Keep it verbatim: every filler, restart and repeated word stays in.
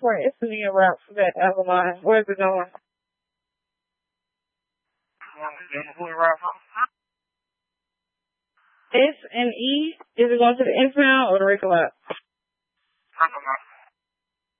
for an Isthmian route for that other line. Where's it going? S and E? Is it going to the inbound or the regular?